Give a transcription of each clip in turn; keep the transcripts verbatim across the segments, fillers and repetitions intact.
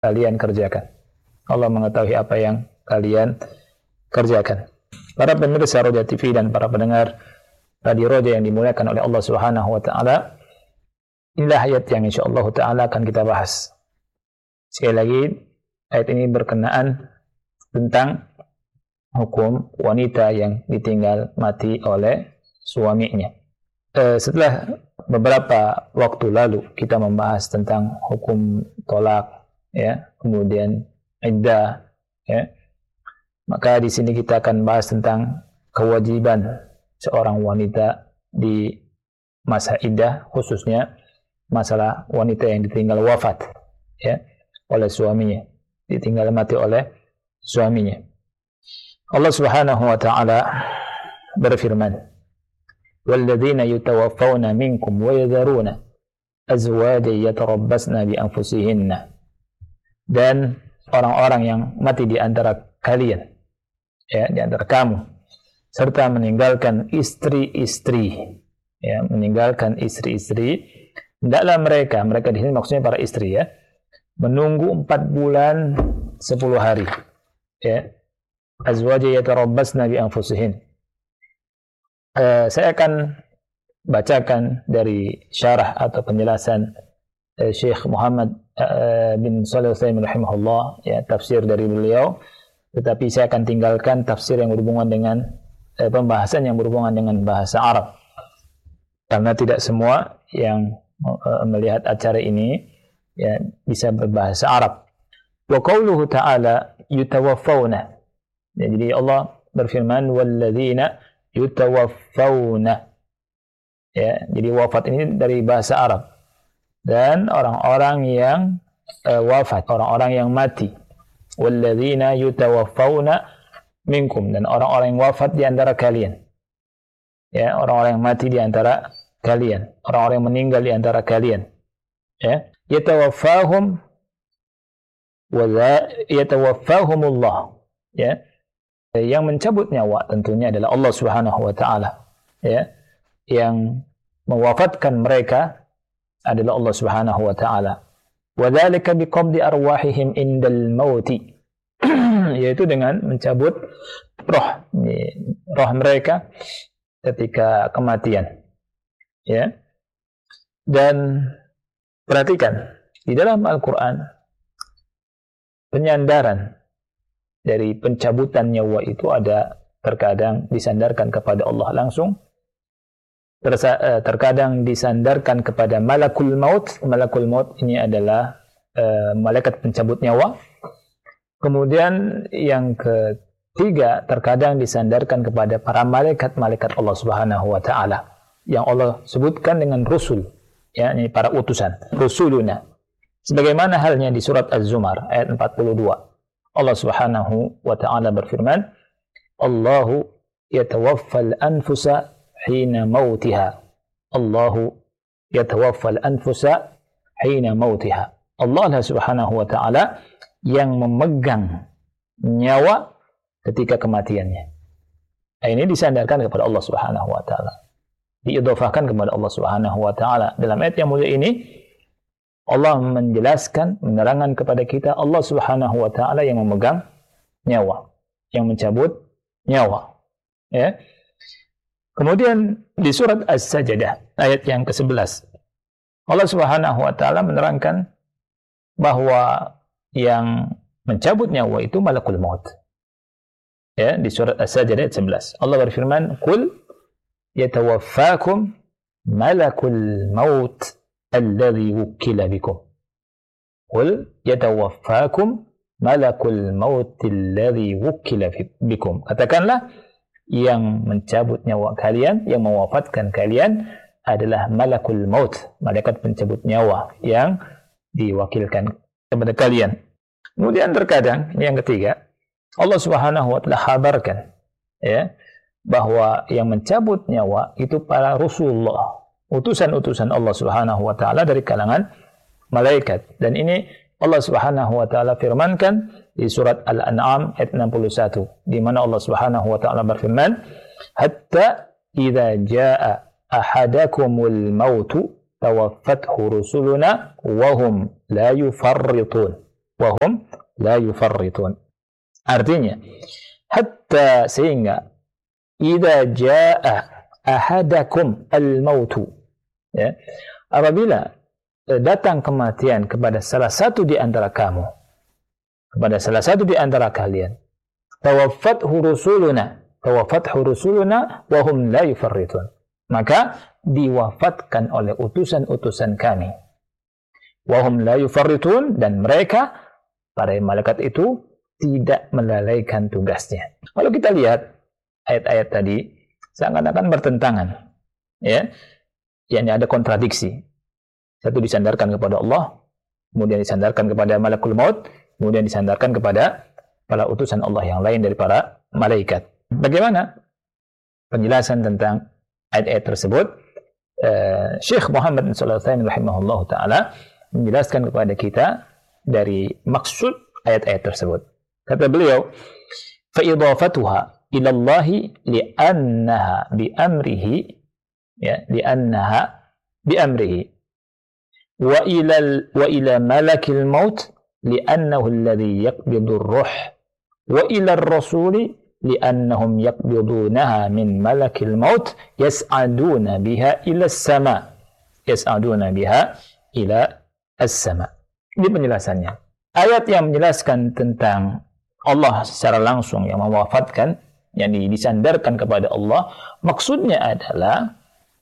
kalian kerjakan. Allah mengetahui apa yang kalian kerjakan. Para pemirsa Roja T V dan para pendengar Radio Roja yang dimuliakan oleh Allah Subhanahu wa taala, inilah ayat yang insyaallah taala akan kita bahas. Sekali lagi, ayat ini berkenaan tentang hukum wanita yang ditinggal mati oleh suaminya. E, setelah beberapa waktu lalu kita membahas tentang hukum tolak, ya, kemudian iddah, ya. Maka di sini kita akan bahas tentang kewajiban seorang wanita di masa iddah, khususnya masalah wanita yang ditinggal wafat, ya, oleh suaminya, ditinggal mati oleh suaminya. Allah Subhanahu wa taala berfirman, "Walladzina yutawaffawna minkum wa yadharuna azwajan yatarabbasna bi anfusihinna." Dan orang-orang yang mati di antara kalian, ya, di antara kamu, serta meninggalkan istri-istri, ya, meninggalkan istri-istri, hendaklah mereka, mereka di sini maksudnya para istri, ya, menunggu empat bulan sepuluh hari, ya. Azwaja yatarabbasna bi anfusihin. Uh, saya akan bacakan dari syarah atau penjelasan uh, Syekh Muhammad uh, bin Shalih Al-Utsaimin rahimahullah, ya, tafsir dari beliau, tetapi saya akan tinggalkan tafsir yang berhubungan dengan uh, pembahasan yang berhubungan dengan bahasa Arab, karena tidak semua yang uh, melihat acara ini, ya, bisa berbahasa Arab. Wa qauluhu ta'ala yutawaffawna. Ya, jadi Allah berfirman walladzina yutawaffawna. Ya, jadi wafat ini dari bahasa Arab. Dan orang-orang yang uh, wafat, orang-orang yang mati. Walladzina yutawaffawna minkum, dan orang-orang yang wafat di antara kalian. Ya, orang-orang yang mati di antara kalian, orang-orang yang meninggal di antara kalian. Ya, yatawaffahum wa yatawaffahumullah. Ya, yang mencabut nyawa tentunya adalah Allah Subhanahu wa taala, ya. Yang mewafatkan mereka adalah Allah Subhanahu wa taala. Wa dzalika biqabdi arwahihim indal mauti. Yaitu dengan mencabut roh, roh mereka ketika kematian. Ya. Dan perhatikan, di dalam Al-Qur'an penyandaran dari pencabutan nyawa itu ada terkadang disandarkan kepada Allah langsung, tersa, terkadang disandarkan kepada malakul maut. Malakul maut ini adalah uh, malaikat pencabut nyawa. Kemudian yang ketiga, terkadang disandarkan kepada para malaikat-malaikat Allah Subhanahu wa taala yang Allah sebutkan dengan rusul, ya, ini para utusan, rusuluna. Sebagaimana halnya di surat Az-Zumar ayat empat puluh dua. Allah Subhanahu wa ta'ala berfirman, Allahu yatawaffal anfusa hina mautiha. Allahu yatawaffal anfusa hina mautiha. Allah Subhanahu wa ta'ala yang memegang nyawa ketika kematiannya. Nah, ini disandarkan kepada Allah Subhanahu wa ta'ala, diidhafahkan kepada Allah Subhanahu wa ta'ala. Dalam ayat yang mulia ini Allah menjelaskan, menerangkan kepada kita Allah Subhanahu wa taala yang memegang nyawa, yang mencabut nyawa, ya. Kemudian di surat As-Sajdah ayat yang kesebelas, Allah Subhanahu wa taala menerangkan bahwa yang mencabut nyawa itu malakul maut. Ya, di surat As-Sajdah ayat sebelas, Allah berfirman, "Qul yatawaffakum malakul maut alladhi wukila bikum." Qul yatawaffakum malakul maut alladhi wukila bikum. Katakanlah, yang mencabut nyawa kalian, yang mewafatkan kalian adalah malakul maut, malaikat pencabut nyawa yang diwakilkan kepada kalian. Kemudian terkadang, ini yang ketiga, Allah Subhanahu wa taala kabarkan, ya, bahwa yang mencabut nyawa itu para Rasulullah, utusan-utusan Allah Subhanahu wa taala dari kalangan malaikat. Dan ini Allah Subhanahu wa taala firmankan di surat Al-An'am ayat enam puluh satu, di mana Allah Subhanahu wa taala berfirman, "Hatta idza jaa ahadakumul mautu tawaffathu rusuluna wa hum la yufarritun." wa hum la yufarritun. Artinya, hatta sehingga idza jaa ahadakum al-mautu, ya, apabila datang kematian kepada salah satu di antara kamu, kepada salah satu di antara kalian, tawaffathu rusuluna tawaffathu rusuluna wa hum la yufarritun, maka diwafatkan oleh utusan-utusan kami, wa hum la yufarritun, dan mereka para malaikat itu tidak melalaikan tugasnya. Kalau kita lihat ayat-ayat tadi seakan-akan bertentangan, ya, yakni ada kontradiksi. Satu disandarkan kepada Allah, kemudian disandarkan kepada malakul maut, kemudian disandarkan kepada para utusan Allah yang lain dari para malaikat. Bagaimana penjelasan tentang ayat-ayat tersebut? Uh, Syekh Muhammad bin Shalih Al-Utsaimin rahimahullah ta'ala menjelaskan kepada kita dari maksud ayat-ayat tersebut. Kata beliau, فَإِضَافَتُهَا إِلَى اللَّهِ لِأَنَّهَا بِأَمْرِهِ ya, لِأَنَّهَا بِأَمْرِهِ وَإِلَى وَإِلَى مَلَكِ الْمَوْتِ لِأَنَّهُ الَّذِي يَقْبِضُ الرُّوحَ وَإِلَى الرَّسُولِ لِأَنَّهُمْ يَقْبِضُونَهَا مِنْ مَلَكِ الْمَوْتِ يَسْعَدُونَ بِهَا إِلَى السَّمَاءِ يَسْعَدُونَ بِهَا إِلَى السَّمَاءِ. Ini penjelasannya. Ayat yang menjelaskan tentang Allah secara langsung yang mewafatkan, yang disandarkan kepada Allah, maksudnya adalah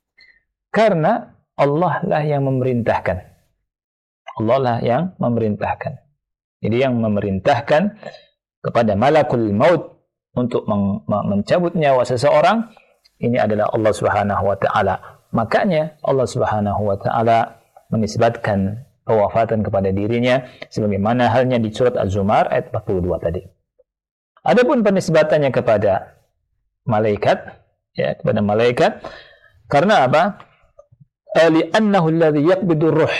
karena Allah lah yang memerintahkan. Allah lah yang memerintahkan. Jadi yang memerintahkan kepada malakul maut untuk men- mencabut nyawa seseorang, ini adalah Allah Subhanahu wa taala. Makanya Allah Subhanahu wa taala menisbatkan pewafatan kepada dirinya sebagaimana halnya di surat Az-Zumar ayat empat puluh dua tadi. Adapun penisbatannya kepada malaikat, ya, kepada malaikat, karena apa? Li'annahu alladhi yaqbidur ruh.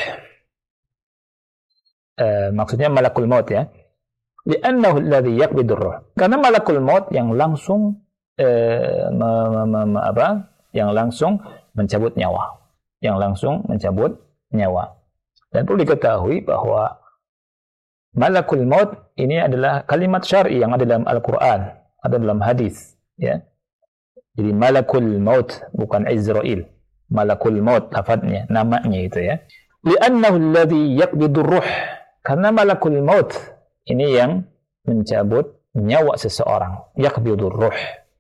Uh, maksudnya malakul maut, ya. Li'annahu alladhi yaqbidur ruh. Karena malakul maut yang langsung uh, me, me, me, apa? Yang langsung mencabut nyawa. Yang langsung mencabut nyawa. Dan perlu diketahui bahwa malakul maut ini adalah kalimat syar'i yang ada dalam Al-Quran, ada dalam hadis, ya. Jadi malakul maut bukan Izrail. Malakul maut lafadznya, namanya itu, ya. Li'annahu alladhi yaqbidur ruh. Karena malakul maut ini yang mencabut nyawa seseorang, yaqbidur ruh.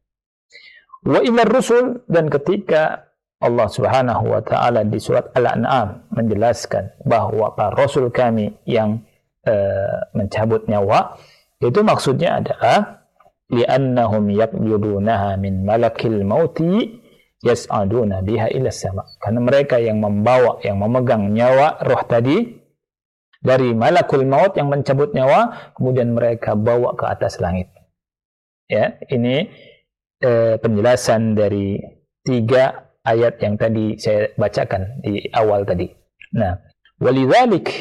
Wa ila rusul, dan ketika Allah Subhanahu wa taala di surat Al-An'am menjelaskan bahwa para rasul kami yang uh, mencabut nyawa, itu maksudnya adalah li'annahum yaqbidunaha min malakil mauti yas'aduna biha ila sama. Karena mereka yang membawa, yang memegang nyawa roh tadi dari malakul maut yang mencabut nyawa, kemudian mereka bawa ke atas langit. Ya, ini uh, penjelasan dari tiga ayat yang tadi saya bacakan di awal tadi. Nah, walidzalik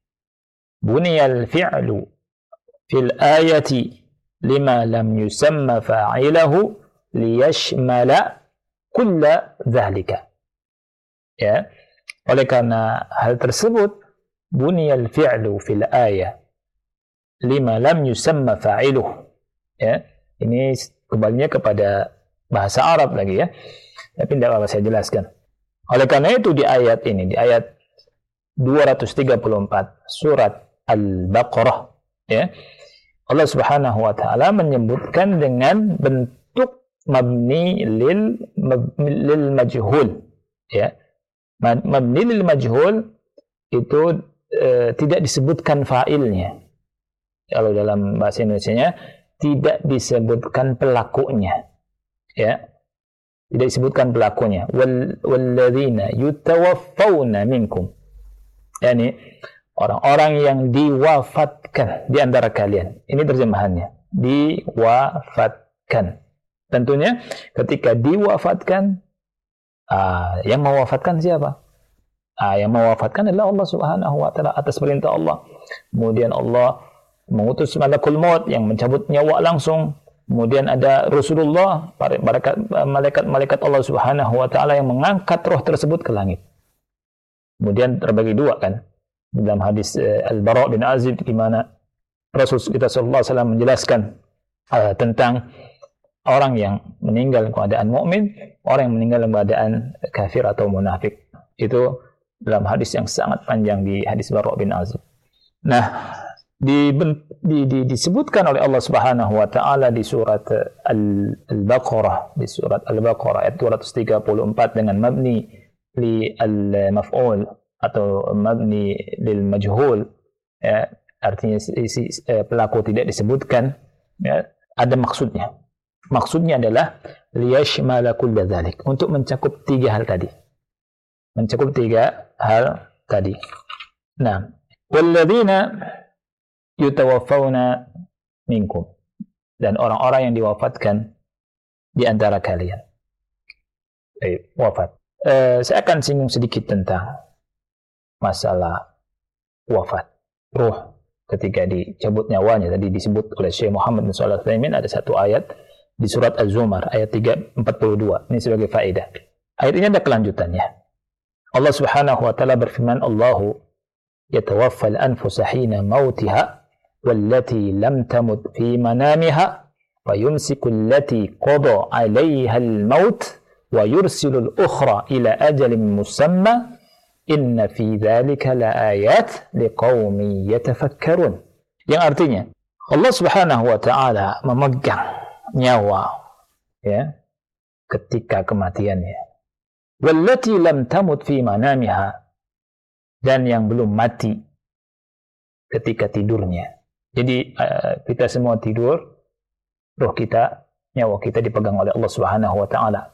buniyal fi'lu fil ayati lima lam yusamma fa'ilahu liyashmala kulla dzalika. Ya. Oleh karena hal tersebut, buniyal fi'lu fil ayah lima lam yusamma fa'iluhu. Ya. Ini kembalinya kepada bahasa Arab lagi, ya. Tapi tidak apa saya jelaskan. Oleh karena itu di ayat ini, di ayat dua ratus tiga puluh empat surat Al-Baqarah, ya, Allah Subhanahu wa taala menyebutkan dengan bentuk mabni lil mab, lil majhul, ya. Mabni lil majhul itu e, tidak disebutkan fa'ilnya. Kalau dalam bahasa Indonesianya tidak disebutkan pelakunya, ya. Tidak disebutkan pelakunya. Wal walladzina yutawaffawna minkum. Yani orang-orang yang diwafatkan di antara kalian. Ini terjemahannya. Diwafatkan. Tentunya ketika diwafatkan, ah, yang mewafatkan siapa? Ah, yang mewafatkan adalah Allah Subhanahu wa taala atas perintah Allah. Kemudian Allah mengutus malakul maut yang mencabut nyawa langsung. Kemudian ada Rasulullah, malaikat-malaikat Allah Subhanahu wa taala yang mengangkat roh tersebut ke langit. Kemudian terbagi dua, kan? Dalam hadis uh, Al-Bara bin Azib, di mana Rasul kita sallallahu alaihi wasallam menjelaskan uh, tentang orang yang meninggal keadaan mukmin, orang yang meninggal keadaan kafir atau munafik. Itu dalam hadis yang sangat panjang di hadis Bara' bin Azib. Nah, di, di, di, disebutkan oleh Allah Subhanahu wa taala di surat Al-Baqarah, di surat Al-Baqarah ayat dua ratus tiga puluh empat dengan mabni li al-maf'ul atau mabni lil majhul, ya, artinya si, eh, pelaku tidak disebutkan, ya, ada maksudnya. Maksudnya adalah liyashmala kulla dzalik, untuk mencakup tiga hal tadi. Mencakup tiga hal tadi. Nah, walladzina yutawaffawna minkum, dan orang-orang yang diwafatkan di antara kalian. Eh, wafat. Eh, saya akan singgung sedikit tentang masalah wafat, ruh ketika dicabut nyawanya. Tadi disebut oleh Syekh Muhammad bin Shalih Al-Utsaimin, ada satu ayat di surat Az-Zumar ayat tiga empat puluh dua. Ini sebagai faedah. Ayat ini ada kelanjutannya. Allah Subhanahu wa taala berfirman, Allahu yatawaffal anfusa hina mautiha wallati lam tamut fi manamiha fayumsiku allati qada 'alayha al-maut wa yursilu al-ukhra ila ajalin musamma inna fi dzalika laayat liqaumin yatafakkarun. Yang artinya Allah Subhanahu wa taala memegang nyawa, ya, ketika kematiannya. Wallati lam tamut fi manamiha, dan yang belum mati ketika tidurnya. Jadi uh, kita semua tidur, roh kita, nyawa kita dipegang oleh Allah Subhanahu wa taala.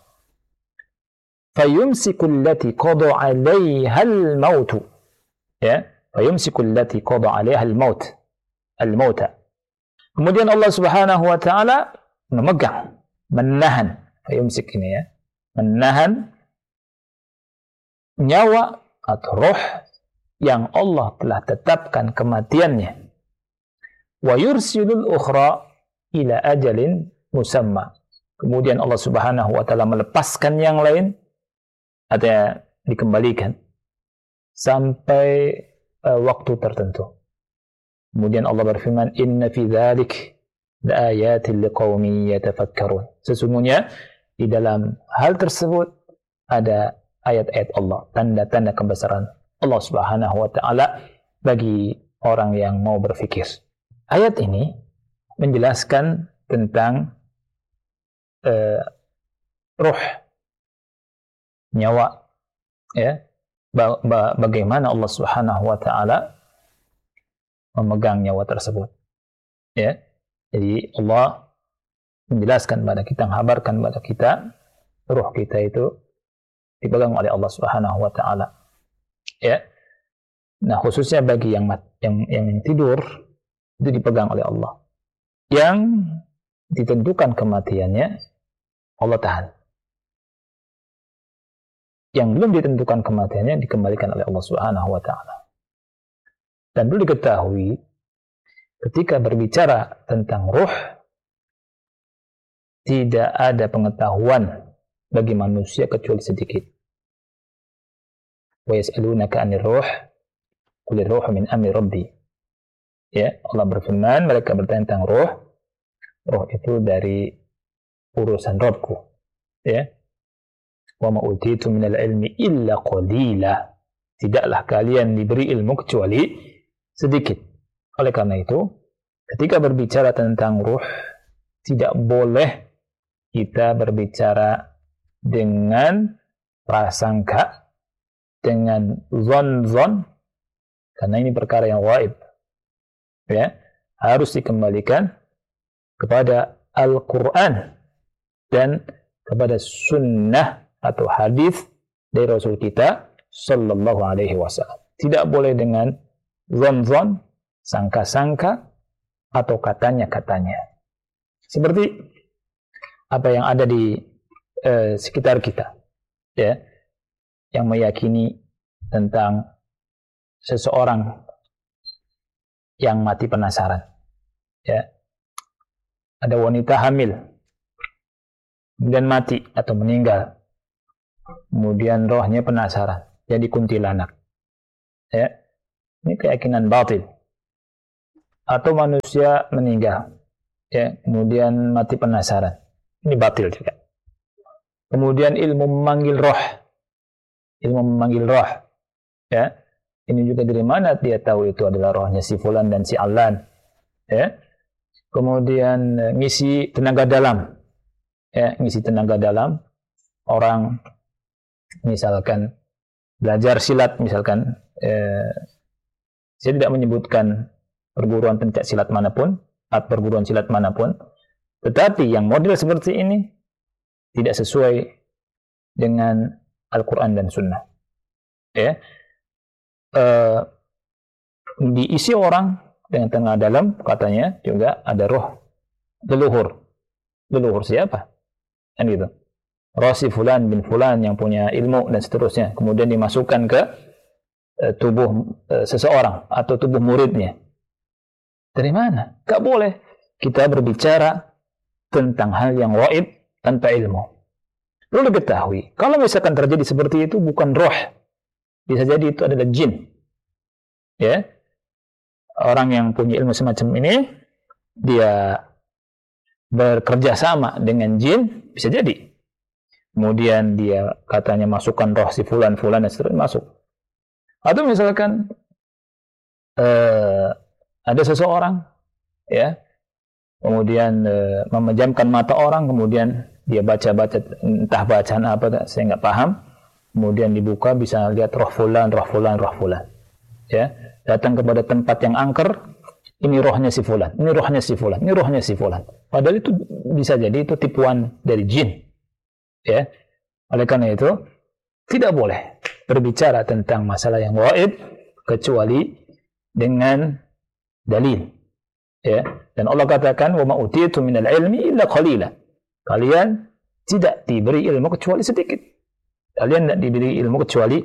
Fayumsiku allati qada 'alayha al-maut. Ya, fayumsiku allati qada 'alayha al-maut. Al-mauta. Kemudian Allah Subhanahu wa taala memegang, menahan, fayumsik ini, ya, menahan nyawa atau roh yang Allah telah tetapkan kematiannya. Wa yursilul ukhra ila ajalin musamma. Kemudian Allah Subhanahu wa taala melepaskan yang lain, artinya dikembalikan sampai uh, waktu tertentu. Kemudian Allah berfirman, inna fi dzalik laayatil liqaumin yatafakkarun. Sesungguhnya di dalam hal tersebut ada ayat-ayat Allah, tanda-tanda kebesaran Allah Subhanahu wa taala bagi orang yang mau berfikir. Ayat ini menjelaskan tentang uh, ruh, nyawa, ya, ba ba bagaimana Allah Subhanahu wa taala memegang nyawa tersebut, ya. Jadi Allah menjelaskan kepada kita, menghabarkan kepada kita, ruh kita itu dipegang oleh Allah Subhanahu wa taala, ya. Nah, khususnya bagi yang mat, yang yang tidur itu dipegang oleh Allah. Yang ditentukan kematiannya Allah tahan. Yang belum ditentukan kematiannya dikembalikan oleh Allah Subhanahu wa taala. Dan perlu diketahui, ketika berbicara tentang ruh, tidak ada pengetahuan bagi manusia kecuali sedikit. Wa yas'alunaka 'anir ruh, qul ar-ruhu min amri rabbi. Ya, Allah berfirman, mereka bertanya tentang ruh. Ruh itu dari urusan Rabbku. Ya. Wa ma utitu minal ilmi illa qalila. Tidaklah kalian diberi ilmu kecuali sedikit. Oleh karena itu, ketika berbicara tentang ruh, tidak boleh kita berbicara dengan prasangka, dengan zon-zon, karena ini perkara yang gaib. Ya, harus dikembalikan kepada Al-Quran dan kepada sunnah atau hadis dari Rasul kita sallallahu alaihi wasallam. Tidak boleh dengan zon-zon, sangka-sangka, atau katanya-katanya. Seperti apa yang ada di eh, sekitar kita, ya, yang meyakini tentang seseorang yang mati penasaran, ya. Ada wanita hamil, kemudian mati atau meninggal, kemudian rohnya penasaran, jadi kuntilanak, ya. Ini keyakinan batil. atau manusia meninggal, ya, kemudian mati penasaran, ini batil juga. Kemudian ilmu memanggil roh, ilmu memanggil roh, ya, ini juga dari mana dia tahu itu adalah rohnya si fulan dan si alan, ya. Kemudian ngisi tenaga dalam, ya, ngisi tenaga dalam orang misalkan belajar silat misalkan, eh, saya tidak menyebutkan perguruan pencak silat manapun atau perguruan silat manapun, tetapi yang model seperti ini tidak sesuai dengan Al-Quran dan Sunnah, ya. Uh, diisi orang dengan tenaga dalam, katanya juga ada roh leluhur. Leluhur siapa? Kan gitu. Roh si fulan bin fulan yang punya ilmu dan seterusnya, kemudian dimasukkan ke uh, tubuh uh, seseorang atau tubuh muridnya. Dari mana? Gak boleh kita berbicara tentang hal yang gaib tanpa ilmu. Perlu diketahui, kalau misalkan terjadi seperti itu bukan roh, bisa jadi itu adalah jin. Ya, orang yang punya ilmu semacam ini, dia bekerja sama dengan jin, bisa jadi. Kemudian dia katanya masukkan roh si fulan, fulan dan seterusnya masuk. Atau misalkan uh, ada seseorang, ya, kemudian uh, memejamkan mata orang, kemudian dia baca-baca, entah bacaan apa, saya nggak paham. Kemudian dibuka, bisa lihat roh fulan, roh fulan, roh fulan. Ya, datang kepada tempat yang angker, ini rohnya si fulan, ini rohnya si fulan, ini rohnya si fulan. Padahal itu bisa jadi itu tipuan dari jin. Ya, oleh karena itu tidak boleh berbicara tentang masalah yang gaib kecuali dengan dalil. Ya, dan Allah katakan wa ma utitu minal ilmi illa qalila. Kalian tidak diberi ilmu kecuali sedikit. Kalian tidak diberi ilmu kecuali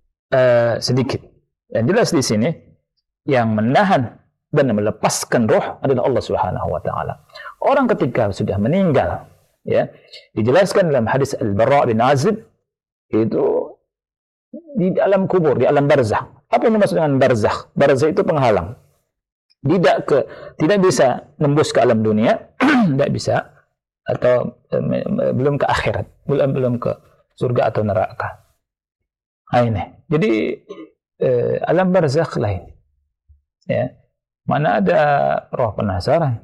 uh, sedikit. Dan jelas di sini yang menahan dan melepaskan roh adalah Allah Subhanahu wa taala. Orang ketika sudah meninggal, ya, dijelaskan dalam hadis Al-Bara' bin Azib, itu di alam kubur, di alam barzakh. Apa yang dimaksud dengan barzakh? Barzakh itu penghalang. Tidak ke tidak bisa nembus ke alam dunia, tidak bisa, atau eh, belum ke akhirat, belum belum ke surga atau neraka. Nah, ini. Jadi eh, alam barzakh lain. Ya. Mana ada roh penasaran.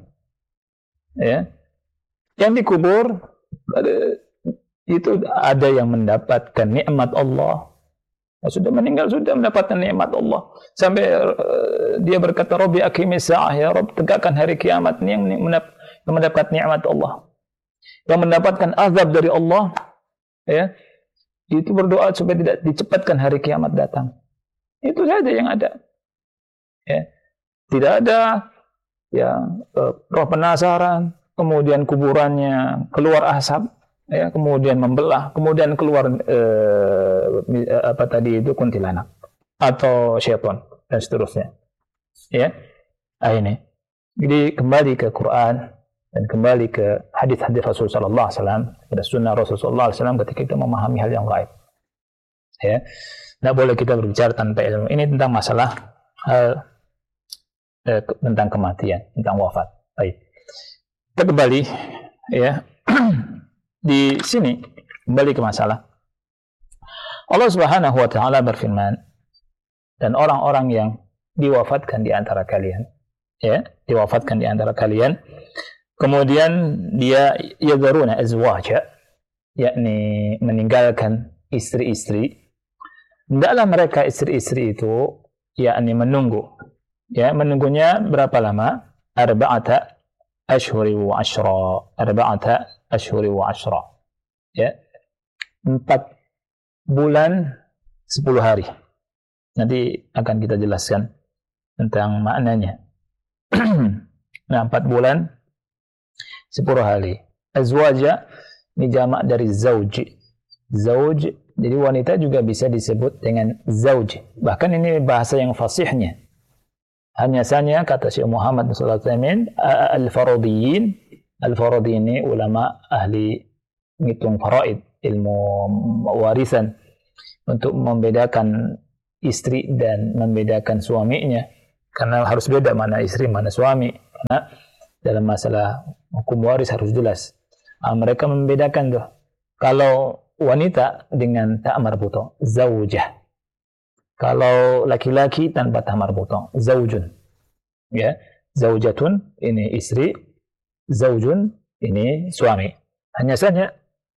Ya. Yang dikubur ada, itu ada yang mendapatkan nikmat Allah. Sudah meninggal sudah mendapatkan nikmat Allah. Sampai uh, dia berkata, Rabbi aqimis sa'ah, ya Rabb, tegakkan hari kiamat. Ini yang, mendap yang mendapat nikmat Allah. Yang mendapatkan azab dari Allah, ya, itu berdoa supaya tidak dicepatkan hari kiamat datang. Itu saja yang ada. Ya. Tidak ada yang uh, roh penasaran, kemudian kuburannya keluar asap, ya, kemudian membelah, kemudian keluar eh, apa tadi itu kuntilanak atau syaitan dan seterusnya, ya. Nah, ini. Jadi kembali ke Quran dan kembali ke hadis-hadis Rasulullah sallallahu alaihi wasallam, pada sunnah Rasulullah sallallahu alaihi wasallam ketika kita memahami hal yang gaib. Ya, tidak boleh kita berbicara tanpa ilmu. Ini tentang masalah hal eh, tentang kematian, tentang wafat. Baik. Kita kembali, ya. Di sini kembali ke masalah. Allah Subhanahu wa taala berfirman, dan orang-orang yang diwafatkan di antara kalian, ya, diwafatkan di antara kalian, kemudian dia yadharuna azwaja, yakni meninggalkan istri-istri. Hendaklah mereka istri-istri itu yakni menunggu. Ya, menunggunya berapa lama? Arba'ata ashhuri wa ashra. Arba'ata ashhuri wa ashra. Ya. Empat bulan sepuluh hari. Nanti akan kita jelaskan tentang maknanya. Nah, empat bulan sepuluh hari. Azwaja ini jamak dari zauj. Zauj, jadi wanita juga bisa disebut dengan zauj. Bahkan ini bahasa yang fasihnya. Hanya saja kata Syekh Muhammad sallallahu alaihi wasallam, al-faradiyyin, al-faradiyyin ini ulama ahli ngitung faraid, ilmu warisan, untuk membedakan istri dan membedakan suaminya. Karena harus beda mana istri, mana suami. Karena dalam masalah hukum waris harus jelas. Nah, mereka membedakan tuh. Kalau wanita dengan tak marbuto, zaujah. Kalau laki-laki tanpa tak marbuto, zaujun. Ya, zaujatun ini istri, zaujun ini suami. Hanya saja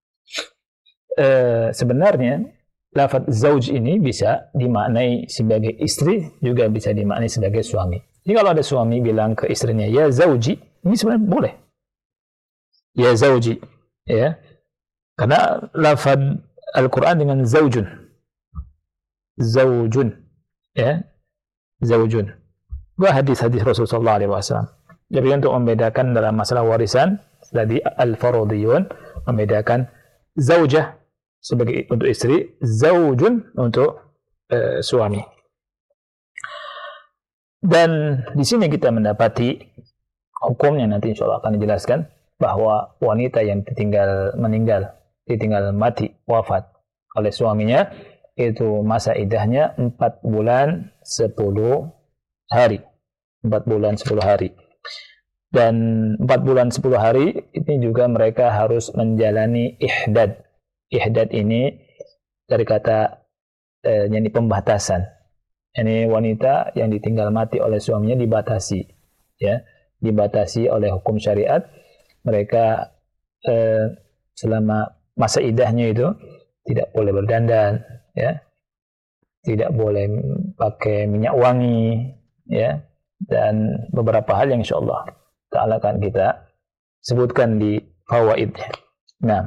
eh, sebenarnya lafaz zauj ini bisa dimaknai sebagai istri, juga bisa dimaknai sebagai suami. Jadi kalau ada suami bilang ke istrinya, ya zauji, ini sebenarnya boleh. Ya zauji, ya. Karena lafaz Al-Quran dengan zaujun. Zaujun, ya. Zaujun. Dua hadis-hadis Rasulullah sallallahu alaihi wasallam. Jadi untuk membedakan dalam masalah warisan, tadi al-farudiyun membedakan zaujah sebagai untuk istri, zaujun untuk uh, suami. Dan di sini kita mendapati hukumnya, nanti insya Allah akan dijelaskan, bahwa wanita yang ditinggal meninggal, ditinggal mati, wafat oleh suaminya, itu masa iddahnya empat bulan sepuluh hari. empat bulan sepuluh hari. Dan empat bulan sepuluh hari ini juga mereka harus menjalani ihdad. Ihdad ini dari kata eh, yani pembatasan. Ini wanita yang ditinggal mati oleh suaminya dibatasi, ya, dibatasi oleh hukum syariat. Mereka eh, selama masa iddahnya itu tidak boleh berdandan, ya, tidak boleh pakai minyak wangi, ya, dan beberapa hal yang insyaallah ta'ala akan kita sebutkan di fawaidnya. Nah,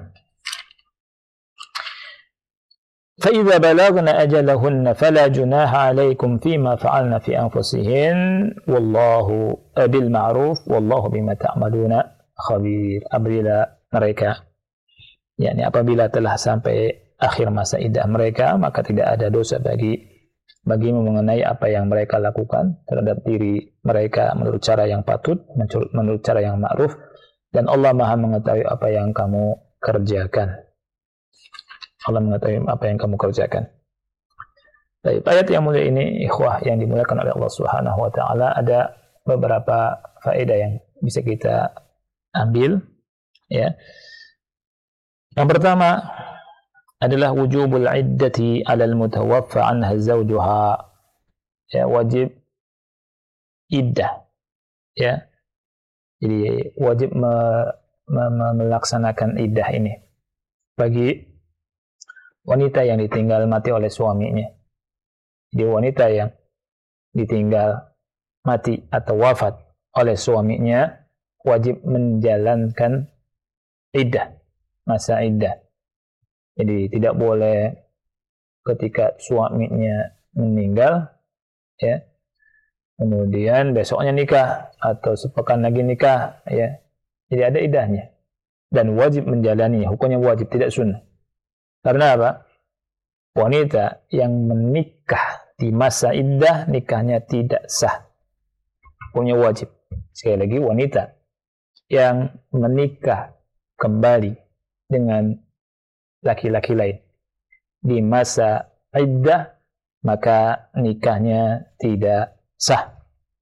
فَإِذَا بَلَغْنَ أَجَلَهُنَّ فَلَا جُنَاحَ عَلَيْكُمْ فِيمَا فَعَلْنَ فِي أَنفُسِهِنَّ وَاللَّهُ بِالْمَعْرُوفِ وَاللَّهُ بِمَا تَعْمَلُونَ خَبِيرٌ. Apabila mereka, yakni apabila telah sampai akhir masa iddah mereka, maka tidak ada dosa bagi bagimu mengenai apa yang mereka lakukan terhadap diri mereka menurut cara yang patut, menurut cara yang ma'ruf, dan Allah Maha mengetahui apa yang kamu kerjakan. Allah mengetahui apa yang kamu kerjakan. Baik, ayat yang mulia ini, ikhwah yang dimuliakan oleh Allah Subhanahu wa taala, ada beberapa faedah yang bisa kita ambil, ya. Yang pertama adalah wujubul iddati 'alal mutawaffa 'anha zawjuha. Ya, wajib iddah. Ya. Jadi wajib me, me, me, melaksanakan iddah ini bagi wanita yang ditinggal mati oleh suaminya. Jadi wanita yang ditinggal mati atau wafat oleh suaminya wajib menjalankan iddah, masa iddah. Jadi tidak boleh ketika suaminya meninggal, ya, kemudian besoknya nikah atau sepekan lagi nikah, ya. Jadi ada iddahnya dan wajib menjalani, hukumnya wajib, tidak sunnah. Karena apa? Wanita yang menikah di masa iddah, nikahnya tidak sah. Hukumnya wajib. Sekali lagi, wanita yang menikah kembali dengan laki-laki lain di masa iddah, maka nikahnya tidak sah.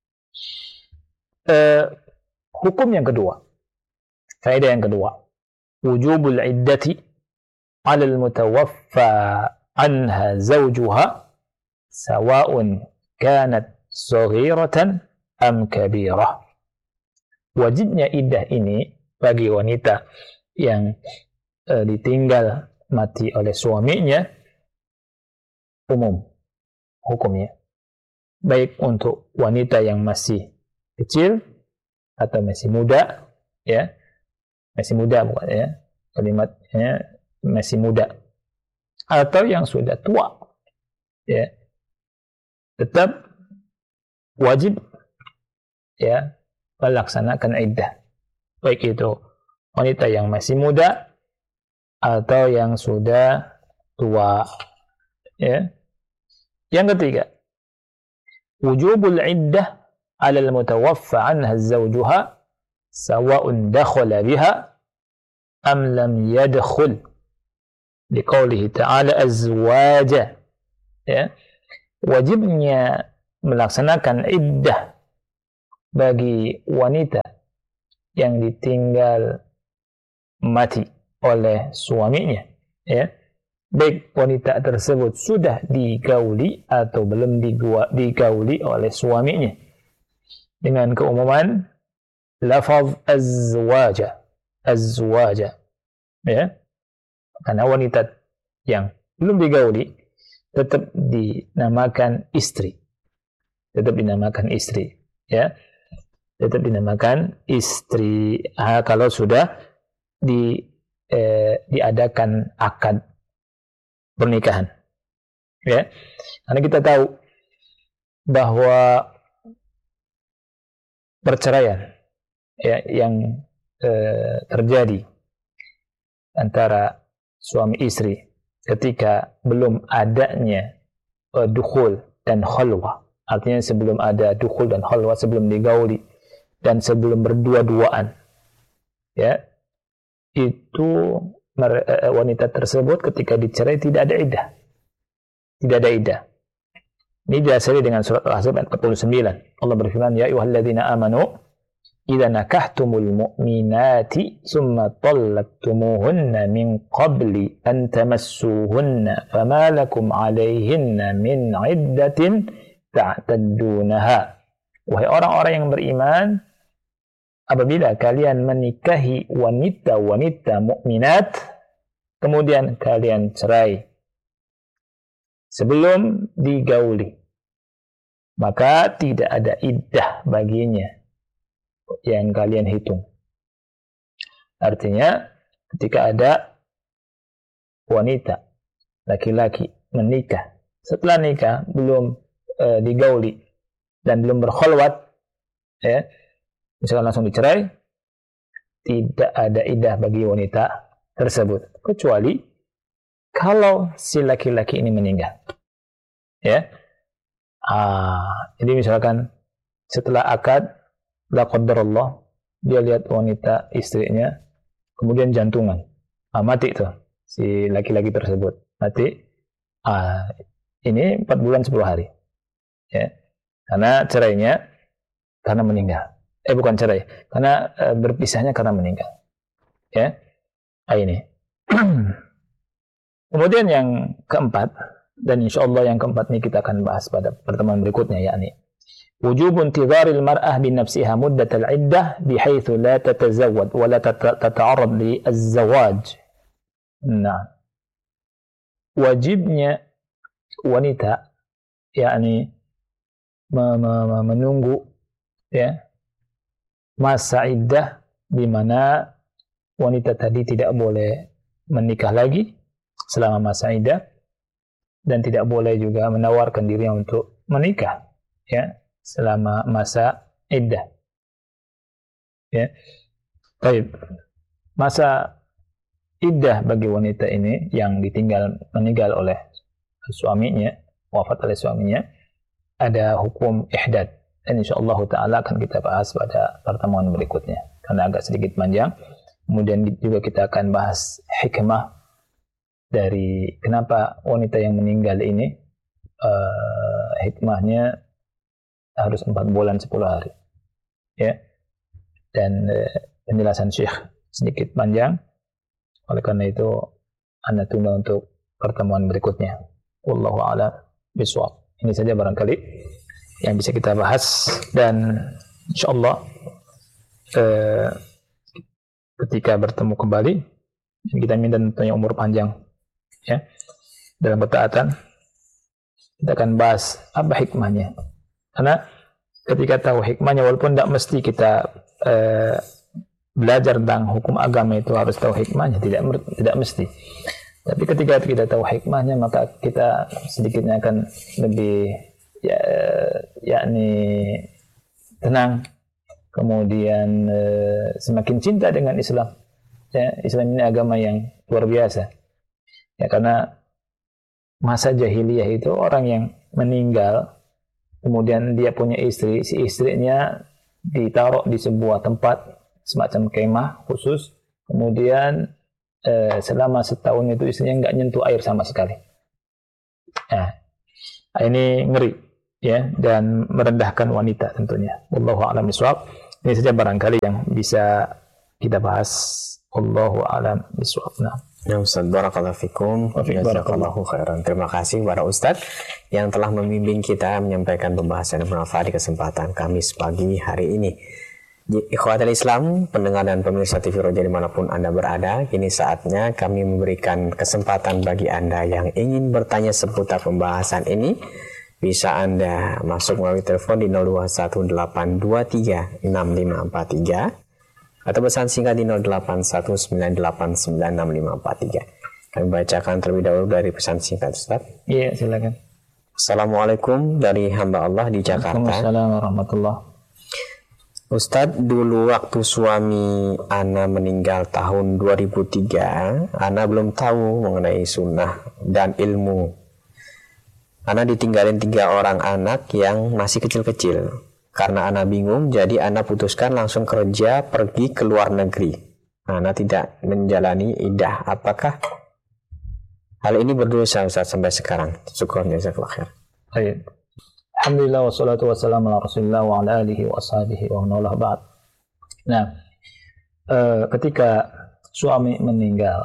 Uh, hukum yang kedua, faedah yang kedua, wujubul iddati 'ala al-mutawaffa 'anha zawjuha sawa'un kanat saghiratan am kabirah. Wajibnya iddah ini bagi wanita yang uh, ditinggal mati oleh suaminya umum hukumnya, baik untuk wanita yang masih kecil atau masih muda, ya, masih muda bukan, ya, kalimatnya masih muda, atau yang sudah tua, ya, tetap wajib, ya, melaksanakan iddah, baik itu wanita yang masih muda atau yang sudah tua, ya. Yang ketiga, wujubul iddah 'ala al-mutawaffa 'anha zawjuha sawa'un dakhala biha am lam yadkhul, liqaulihi ta'ala azwaja, ya. Wajibnya melaksanakan iddah bagi wanita yang ditinggal mati oleh suaminya, ya, baik wanita tersebut sudah digauli atau belum digauli oleh suaminya, dengan keumuman lafaz azwaja, azwaja, ya, karena wanita yang belum digauli tetap dinamakan istri, tetap dinamakan istri, ya, tetap dinamakan istri. Ah, kalau sudah di eh, diadakan akad pernikahan, ya, karena kita tahu bahwa perceraian, ya, yang eh, terjadi antara suami istri ketika belum adanya uh, dukhul dan khalwah, artinya sebelum ada dukhul dan khalwah, sebelum digauli dan sebelum berdua-duaan, ya, itu uh, wanita tersebut ketika dicerai tidak ada iddah, tidak ada iddah. Ini didasari dengan surat Al-Ahzab ayat empat puluh sembilan. Allah berfirman, ya ayyuhalladzina amanu idza nakahtumul mu'minati tsumma talaqtumuhunna min qabli an tamassuhunna fama lakum 'alayhinna min 'iddatin ta'taddunaha. Wahai orang-orang yang beriman, apabila kalian menikahi wanita-wanita mukminat kemudian kalian cerai sebelum digauli, maka tidak ada iddah baginya yang kalian hitung. Artinya ketika ada wanita laki-laki menikah, setelah nikah belum e, digauli dan belum berkholwat, ya, misalkan langsung dicerai, tidak ada iddah bagi wanita tersebut, kecuali kalau si laki-laki ini meninggal, ya. Ah, jadi misalkan setelah akad, la qadarullah, dia lihat wanita istrinya kemudian jantungan, ah, mati tuh si laki-laki tersebut, mati. Ah, ini empat bulan sepuluh hari, ya, karena cerainya karena meninggal, eh bukan cerai, karena e, berpisahnya karena meninggal, ya. Ah, ini. Kemudian yang keempat, dan insya Allah yang keempat ini kita akan bahas pada pertemuan berikutnya, yakni wujub intidharil mar'ah bin nafsiha muddatal iddah bihaitsu la tatazawwad wa la tata'arrad li az-zawaj. Nah, wajibnya wanita, yakni menunggu, ya, masa iddah di mana wanita tadi tidak boleh menikah lagi selama masa iddah dan tidak boleh juga menawarkan dirinya untuk menikah, ya, selama masa iddah, ya. Baik, masa iddah bagi wanita ini yang ditinggal meninggal oleh suaminya, wafat oleh suaminya, ada hukum ihdad, dan insyaallah taala akan kita bahas pada pertemuan berikutnya karena agak sedikit panjang. Kemudian juga kita akan bahas hikmah dari kenapa wanita yang meninggal ini uh, hikmahnya harus empat bulan sepuluh hari, ya, dan uh, penjelasan Syekh sedikit panjang, oleh karena itu anda tunda untuk pertemuan berikutnya. Wallahu a'lam bishawab. Ini saja barangkali yang bisa kita bahas, dan insyaallah uh, ketika bertemu kembali kita minta tentunya umur panjang, ya, dalam ketaatan. Kita akan bahas apa hikmahnya, karena ketika tahu hikmahnya, walaupun tidak mesti kita eh, belajar tentang hukum agama itu harus tahu hikmahnya, tidak tidak mesti, tapi ketika kita tahu hikmahnya maka kita sedikitnya akan lebih, ya, yakni tenang, kemudian eh, semakin cinta dengan Islam, ya. Islam ini agama yang luar biasa, ya, karena masa jahiliyah itu orang yang meninggal kemudian dia punya istri, si istrinya ditaruh di sebuah tempat semacam kemah khusus, kemudian eh, selama setahun itu istrinya nggak nyentuh air sama sekali. Nah, ini ngeri, ya, dan merendahkan wanita tentunya. Wallahu a'lam bishawab. Ini saja barangkali yang bisa kita bahas. Wallahu a'lam bishawab. Nah. Ya Ustaz, barakallahu fikum. Jazakallahu khairan. Terima kasih kepada Ustaz yang telah membimbing kita menyampaikan pembahasan yang bermanfaat di kesempatan Kamis pagi hari ini. Ikhwatul Islam, pendengar dan pemirsa T V Roja dimanapun Anda berada, kini saatnya kami memberikan kesempatan bagi Anda yang ingin bertanya seputar pembahasan ini. Bisa Anda masuk melalui telepon di nol dua satu delapan dua tiga enam lima empat tiga atau pesan singkat di nol delapan satu sembilan delapan sembilan enam lima empat tiga. Kami bacakan terlebih dahulu dari pesan singkat, Ustaz. Iya, silakan. Assalamualaikum dari hamba Allah di Jakarta. Waalaikumsalam warahmatullahi. Ustadz, dulu waktu suami Ana meninggal tahun dua ribu tiga, Ana belum tahu mengenai sunnah dan ilmu. Ana ditinggalin tiga orang anak yang masih kecil-kecil. Karena Ana bingung, jadi Ana putuskan langsung kerja pergi ke luar negeri. Ana tidak menjalani iddah. Apakah hal ini berdosa Ustadz sampai sekarang? Syukron, jazakallahu khair. Baik. Alhamdulillah wassalatu wassalamu ala Rasulillah wa ala alihi wa ashabihi wa man wala ba'd. Nah, e, ketika suami meninggal,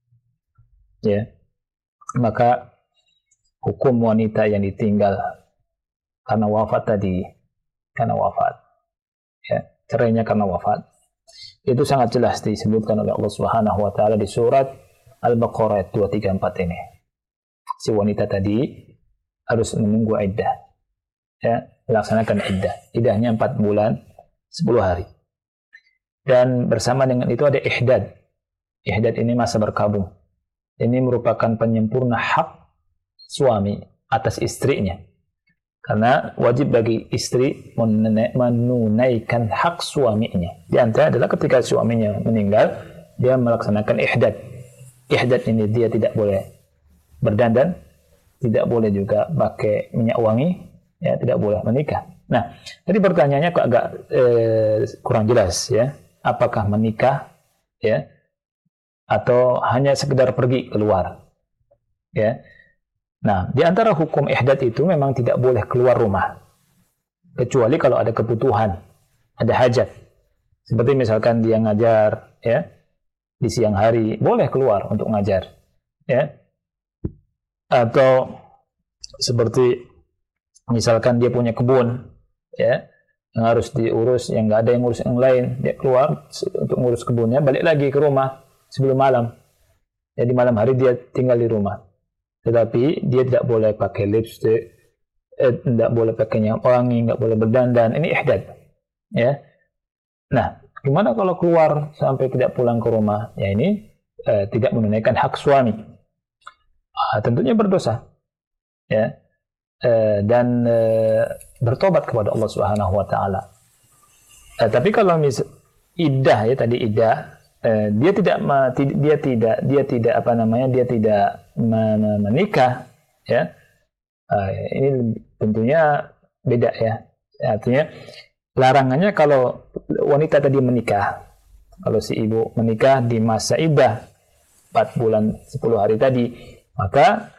ya, maka hukum wanita yang ditinggal karena wafat tadi, karena wafat, ya, cerainya karena wafat, itu sangat jelas disebutkan oleh Allah Subhanahu wa taala di surat Al-Baqarah dua tiga empat ini. Si wanita tadi harus menunggu iddah. Ya, melaksanakan iddah. Iddahnya empat bulan sepuluh hari. Dan bersama dengan itu ada ihdad. Ihdad ini masa berkabung. Ini merupakan penyempurna hak suami atas istrinya. Karena wajib bagi istri menunaikan hak suaminya. Di antara adalah ketika suaminya meninggal, dia melaksanakan ihdad. Ihdad ini dia tidak boleh berdandan, tidak boleh juga pakai minyak wangi, ya, tidak boleh menikah. Nah, tadi pertanyaannya kok agak eh, kurang jelas, ya. Apakah menikah, ya, atau hanya sekedar pergi keluar, ya. Nah, di antara hukum ihdad itu memang tidak boleh keluar rumah, kecuali kalau ada kebutuhan, ada hajat. Seperti misalkan dia ngajar, ya, di siang hari boleh keluar untuk ngajar, ya. Atau seperti misalkan dia punya kebun, ya, yang harus diurus, yang nggak ada yang ngurus yang lain, dia keluar untuk ngurus kebunnya, balik lagi ke rumah sebelum malam. Jadi malam hari dia tinggal di rumah. Tetapi dia tidak boleh pakai lipstick, eh, tidak boleh pakai minyak wangi, nggak boleh berdandan. Ini ihdad, ya. Nah, gimana kalau keluar sampai tidak pulang ke rumah? Ya ini eh, tidak menunaikan hak suami. Ah, tentunya berdosa, ya. Uh, dan uh, bertobat kepada Allah Subhanahu wa taala. Uh, tapi kalau mis iddah, ya, tadi iddah, uh, dia tidak ma dia tidak dia tidak apa namanya dia tidak menikah, ya. Uh, ini tentunya beda, ya. Artinya larangannya kalau wanita tadi menikah, kalau si ibu menikah di masa iddah empat bulan sepuluh hari tadi, maka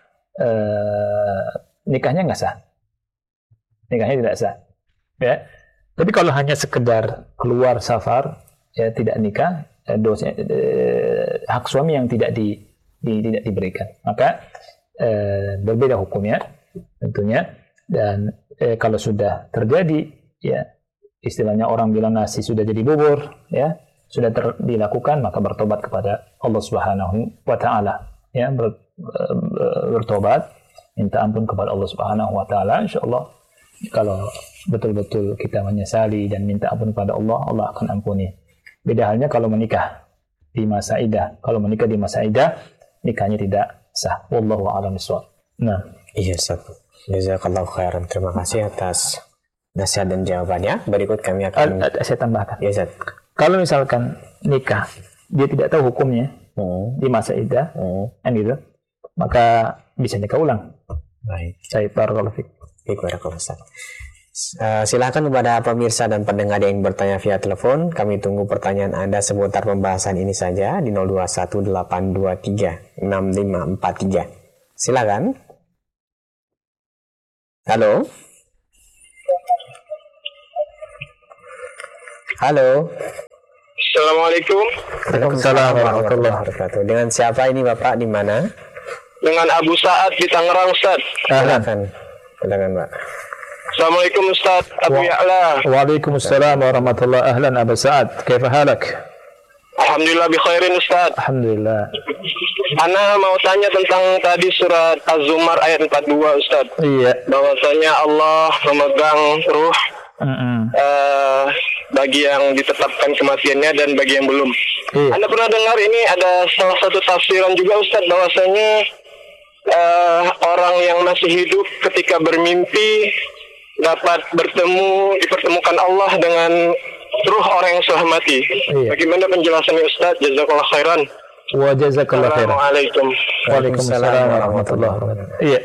uh, nikahnya nggak sah, nikahnya tidak sah, ya. Tapi kalau hanya sekedar keluar safar, ya, tidak nikah, eh, dosa, eh, hak suami yang tidak di, di tidak diberikan, maka eh, berbeda hukumnya tentunya. Dan eh, kalau sudah terjadi, ya, istilahnya orang bilang nasi sudah jadi bubur, ya, sudah ter, dilakukan, maka bertobat kepada Allah Subhanahu wa taala, ya, ber, bertobat, minta ampun kepada Allah Subhanahu wa taala. Insyaallah kalau betul-betul kita menyesali dan minta ampun kepada Allah, Allah akan ampuni. Beda halnya kalau menikah di masa iddah. Kalau menikah di masa iddah, nikahnya tidak sah. Wallahu a'lam bishawab. Nah, iya, Ustaz. Jazakallahu khairan. Terima kasih atas nasihat dan jawabannya. Berikut kami akan Al saya tambahkan. Iya, Ustaz. Kalau misalkan nikah, dia tidak tahu hukumnya hmm. di masa iddah, hmm. kan gitu, maka bisa nikah ulang. Baik. Saya barakallahu fiik. Baik, barakallahu Ustaz. Uh, silakan kepada pemirsa dan pendengar yang bertanya via telepon. Kami tunggu pertanyaan Anda seputar pembahasan ini saja di nol dua satu delapan dua tiga enam lima empat tiga. Silakan. Halo. Halo. Assalamualaikum. Waalaikumsalam warahmatullahi wabarakatuh. Dengan siapa ini Bapak, di mana? Dengan Abu Sa'ad di Tangerang, Ustaz. Silakan. Silakan, Pak. Assalamualaikum Ustaz Abu Ya'la. Waalaikumsalam warahmatullahi ahlan Abu Sa'ad. Kaifa halak? Alhamdulillah bi khairin Ustaz. Alhamdulillah. Ana mau tanya tentang tadi surat Az-Zumar ayat empat puluh dua Ustaz. Iya. Bahwasanya Allah memegang ruh Mm-mm. uh, bagi yang ditetapkan kematiannya dan bagi yang belum. Iya. Anda pernah dengar ini ada salah satu tafsiran juga Ustaz, bahwasanya uh, orang yang masih hidup ketika bermimpi dapat bertemu, dipertemukan Allah dengan ruh orang yang sudah mati. Iya. Bagaimana penjelasannya Ustaz? Jazakallah khairan. Wa jazakallah khairan. Assalamualaikum. Waalaikumsalam warahmatullahi wabarakatuh. Iya.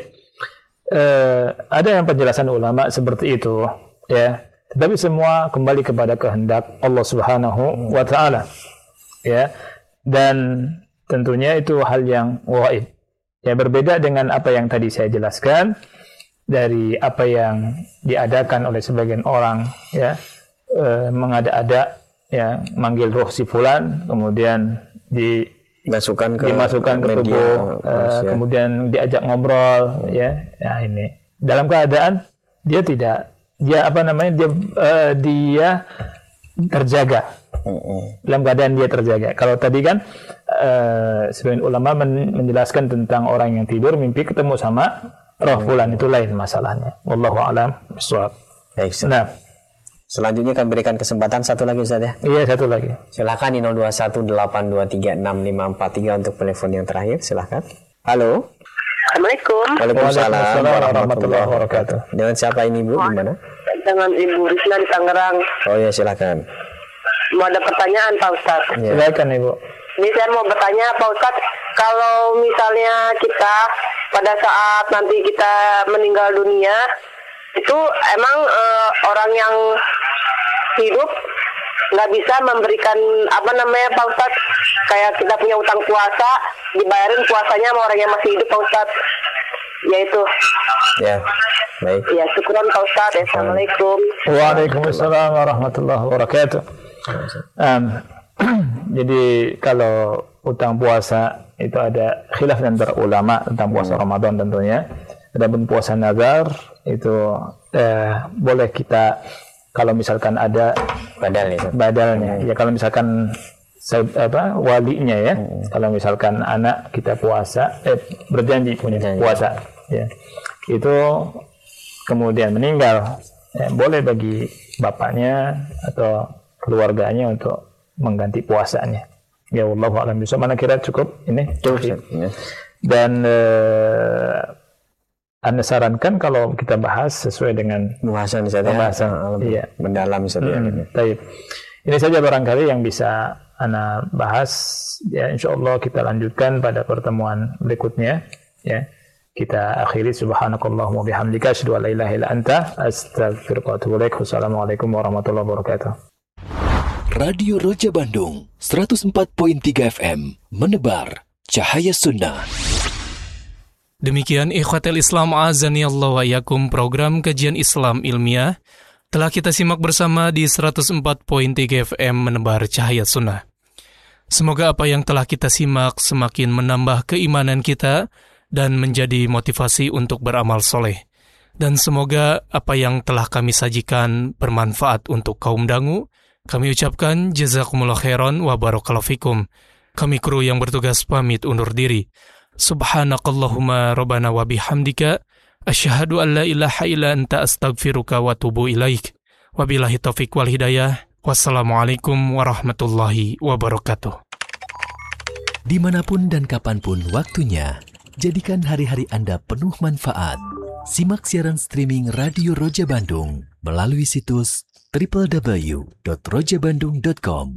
Eh, ada yang penjelasan ulama seperti itu, ya. Tetapi semua kembali kepada kehendak Allah Subhanahu wa taala. Ya. Dan tentunya itu hal yang gaib. Ya, berbeda dengan apa yang tadi saya jelaskan dari apa yang diadakan oleh sebagian orang, ya. E, mengada-ada, ya, manggil roh si fulan, kemudian di Masukkan ke dimasukkan ke tubuh, uh, kemudian diajak ngobrol, ya. Nah, ini dalam keadaan dia tidak, dia apa namanya, dia uh, dia terjaga. Uh-uh. Dalam keadaan dia terjaga. Kalau tadi kan uh, sebagian ulama men- menjelaskan tentang orang yang tidur mimpi ketemu sama roh fulan, itu lain masalahnya. Wallahu a'lam bishawab. Baik. Nah, selanjutnya kami berikan kesempatan satu lagi Ustaz, ya. Iya, satu lagi. Silakan di nol dua satu delapan dua tiga enam lima empat tiga untuk telepon yang terakhir. Silakan. Halo. Assalamualaikum. Waalaikumsalam warahmatullahi wabarakatuh. Dengan siapa ini Bu? Di mana? Dengan Ibu Risna di Tangerang. Oh ya, silakan. Mau ada pertanyaan Pak Ustaz. Ya. Silakan Ibu. Ini saya mau bertanya Pak Ustaz, kalau misalnya kita pada saat nanti kita meninggal dunia, itu emang uh, orang yang hidup nggak bisa memberikan apa namanya Pak Ustadz, kayak kita punya utang puasa dibayarin puasanya sama orang yang masih hidup Pak Ustadz, yaitu ya. Baik. Ya, syukuran Pak Ustadz. Assalamualaikum. Waalaikumsalam warahmatullahi wabarakatuh. Um, jadi kalau utang puasa itu ada khilaf antara ulama tentang puasa Ramadan tentunya. Adapun puasa nazar itu eh, boleh kita kalau misalkan ada badalnya. Badalnya. Hmm. Ya kalau misalkan apa walinya ya. Hmm. Kalau misalkan anak kita puasa eh berjanji punya Berjanji. puasa ya. Itu kemudian meninggal, ya, boleh bagi bapaknya atau keluarganya untuk mengganti puasanya. Ya wallahu a'lam bishawab. Mana kira cukup ini? Cukup. Ya. Dan eh, Anda sarankan kalau kita bahas sesuai dengan pembahasan saja, pembahasan, iya, mendalam saja. Hmm, baik. Ini saja barangkali yang bisa Anda bahas. Ya, insyaallah kita lanjutkan pada pertemuan berikutnya. Ya, kita akhiri. Subhanakallahumma bihamdika asyhadu an la ilaha illa anta astaghfiruka wa atubu ilaik. Wassalamualaikum warahmatullahi wabarakatuh. Radio Roja Bandung seratus empat koma tiga F M menebar cahaya sunnah. Demikian ikhwatul Islam azani Allah wa yakum, program kajian Islam ilmiah telah kita simak bersama di seratus empat koma tiga F M menebar cahaya sunnah. Semoga apa yang telah kita simak semakin menambah keimanan kita dan menjadi motivasi untuk beramal soleh. Dan semoga apa yang telah kami sajikan bermanfaat untuk kaum dangu. Kami ucapkan jazakumullah khairan wa barakallahu fikum. Kami kru yang bertugas pamit undur diri. Subhanakallahumma rabbana wa bihamdika asyhadu an la ilaha illa anta astaghfiruka wa atubu ilaik. Wabillahi taufik wal hidayah. Wassalamualaikum warahmatullahi wabarakatuh. Dimanapun dan kapanpun waktunya, jadikan hari-hari Anda penuh manfaat. Simak siaran streaming Radio Roja Bandung melalui situs w w w dot roja bandung dot com.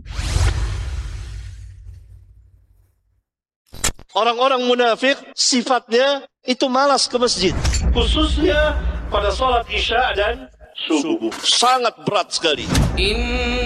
Orang-orang munafik sifatnya itu malas ke masjid, khususnya pada sholat isya dan subuh. Sangat berat sekali.